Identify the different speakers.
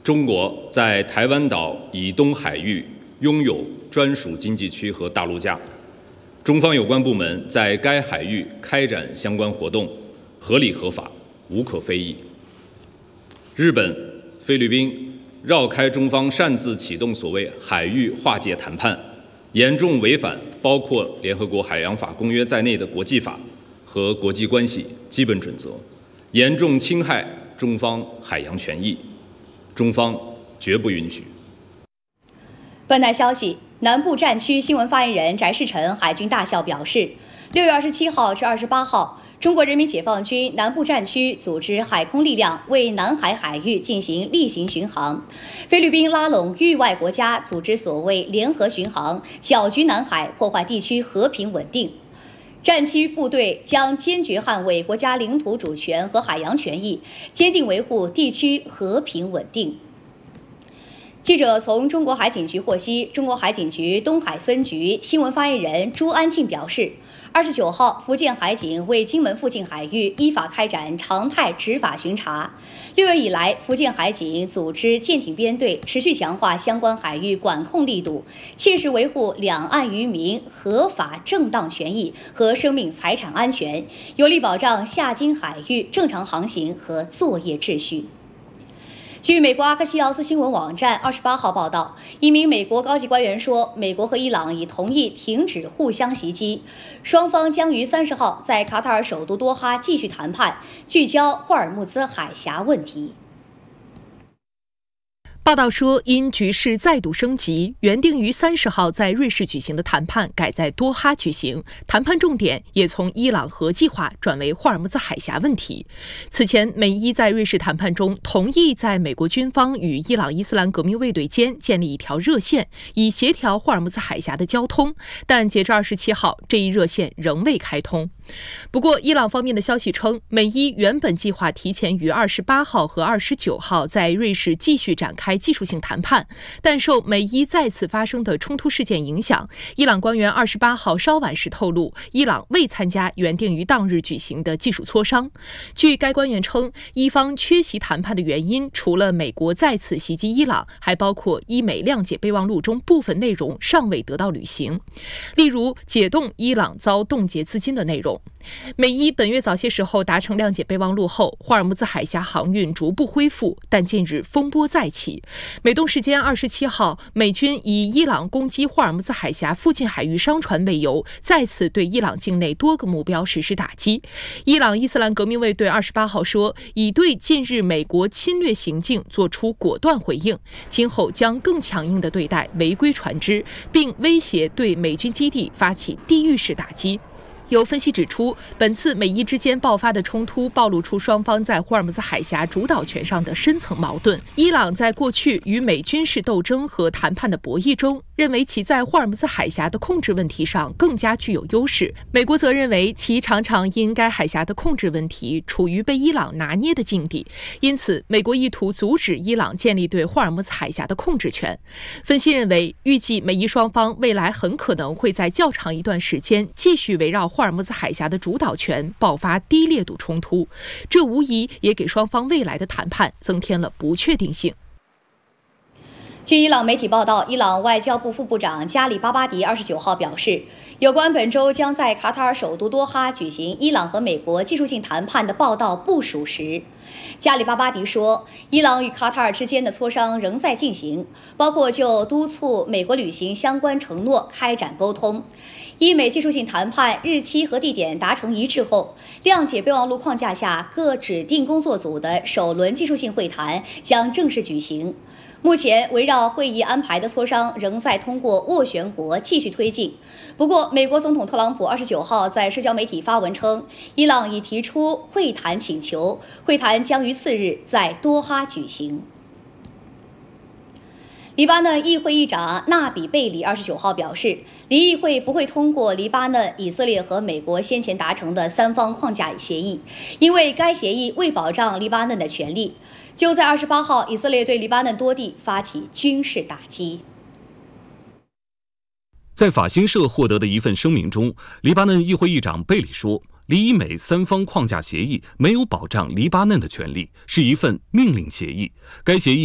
Speaker 1: 中国在台湾岛以东海域拥有专属经济区和大陆架，中方有关部门在该海域开展相关活动，合理合法，无可非议。日本、菲律宾绕开中方擅自启动所谓海域划界谈判，严重违反包括联合国海洋法公约在内的国际法和国际关系基本准则，严重侵害中方海洋权益，中方绝不允许。
Speaker 2: 本台消息，南部战区新闻发言人翟世成海军大校表示，6月27号至28号，中国人民解放军南部战区组织海空力量为南海海域进行例行巡航，菲律宾拉拢域外国家组织所谓联合巡航，搅局南海，破坏地区和平稳定。战区部队将坚决捍卫国家领土主权和海洋权益，坚定维护地区和平稳定。记者从中国海警局获悉，中国海警局东海分局新闻发言人朱安庆表示，29号，福建海警为金门附近海域依法开展常态执法巡查。6月以来，福建海警组织舰艇编队持续强化相关海域管控力度，切实维护两岸渔民合法正当权益和生命财产安全，有力保障下金海域正常航行和作业秩序。据美国阿克西奥斯新闻网站28号报道，一名美国高级官员说，美国和伊朗已同意停止互相袭击，双方将于30号在卡塔尔首都多哈继续谈判，聚焦霍尔木兹海峡问题。
Speaker 3: 报道说，因局势再度升级，原定于30号在瑞士举行的谈判改在多哈举行，谈判重点也从伊朗核计划转为霍尔木兹海峡问题。此前，美伊在瑞士谈判中同意在美国军方与伊朗伊斯兰革命卫队间建立一条热线，以协调霍尔木兹海峡的交通，但截至27号，这一热线仍未开通。不过，伊朗方面的消息称，美伊原本计划提前于28号和29号在瑞士继续展开技术性谈判，但受美伊再次发生的冲突事件影响，伊朗官员28号稍晚时透露，伊朗未参加原定于当日举行的技术磋商。据该官员称，伊方缺席谈判的原因，除了美国再次袭击伊朗，还包括伊美谅解备忘录中部分内容尚未得到履行，例如解冻伊朗遭冻结资金的内容。美伊本月早些时候达成谅解备忘录后，霍尔木兹海峡航运逐步恢复，但近日风波再起。美东时间27号，美军以伊朗攻击霍尔木兹海峡附近海域商船为由，再次对伊朗境内多个目标实施打击。伊朗伊斯兰革命卫队28号说，已对近日美国侵略行径作出果断回应，今后将更强硬地对待违规船只，并威胁对美军基地发起地狱式打击。有分析指出，本次美伊之间爆发的冲突暴露出双方在霍尔木兹海峡主导权上的深层矛盾。伊朗在过去与美军事斗争和谈判的博弈中，认为其在霍尔木兹海峡的控制问题上更加具有优势。美国则认为其常常因该海峡的控制问题处于被伊朗拿捏的境地，因此美国意图阻止伊朗建立对霍尔木兹海峡的控制权。分析认为，预计美伊双方未来很可能会在较长一段时间继续围绕霍尔木兹海峡的主导权爆发低烈度冲突，这无疑也给双方未来的谈判增添了不确定性。
Speaker 2: 据伊朗媒体报道，伊朗外交部副部长加里巴巴迪29号表示，有关本周将在卡塔尔首都多哈举行伊朗和美国技术性谈判的报道不属实。加里巴巴迪说，伊朗与卡塔尔之间的磋商仍在进行，包括就督促美国履行相关承诺开展沟通。伊美技术性谈判日期和地点达成一致后，谅解备忘录框架下各指定工作组的首轮技术性会谈将正式举行。目前，围绕会议安排的磋商仍在通过斡旋国继续推进。不过，美国总统特朗普29号在社交媒体发文称，伊朗已提出会谈请求，会谈将于次日在多哈举行。黎巴嫩议会议长纳比贝里29号表示，离议会不会通过黎巴嫩、以色列和美国先前达成的三方框架协议，因为该协议未保障黎巴嫩的权利。就在28号，以色列对黎巴嫩多地发起军事打击。
Speaker 4: 在法新社获得的一份声明中，黎巴嫩议会议长贝里说，黎以美三方框架协议没有保障黎巴嫩的权利，是一份命令协议。该协议